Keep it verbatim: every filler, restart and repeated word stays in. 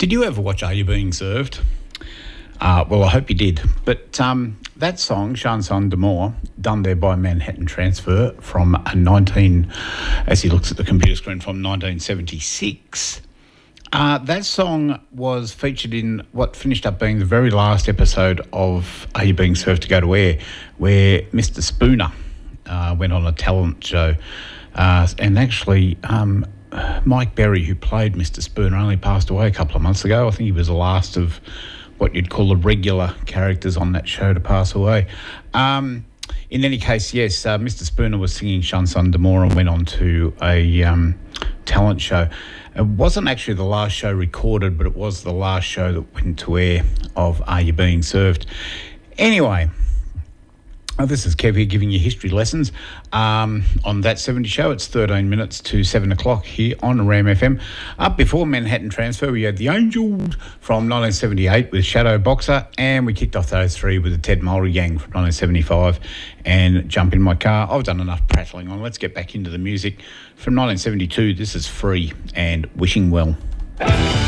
Did you ever watch Are You Being Served? Uh, well, I hope you did. But um, that song, Chanson d'amour, done there by Manhattan Transfer from a nineteen, as he looks at the computer screen, from nineteen seventy-six. Uh, that song was featured in what finished up being the very last episode of Are You Being Served to go to air, where Mister Spooner uh, went on a talent show. Uh, and actually, um, Mike Berry, who played Mister Spooner, only passed away a couple of months ago. I think he was the last of what you'd call the regular characters on that show to pass away. Um, in any case, yes, uh, Mister Spooner was singing Chanson d'amour and went on to a um, talent show. It wasn't actually the last show recorded, but it was the last show that went to air of Are You Being Served? Anyway, oh, this is Kev here giving you history lessons um, on That seventy Show. It's thirteen minutes to seven o'clock here on Ram F M. Up before Manhattan Transfer, we had The Angels from nineteen seventy-eight with Shadow Boxer, and we kicked off those three with the Ted Mulry Gang from nineteen seventy-five and Jump in My Car. I've done enough prattling on. Let's get back into the music. From nineteen seventy-two, this is Free and Wishing Well.